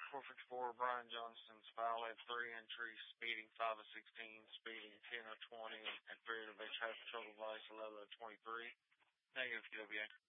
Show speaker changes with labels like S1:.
S1: 454, Brian Johnston's file had 3 entries, speeding 5 of 16, speeding 10 of 20, and period of a traffic total device 11 of 23. Negative, QWA.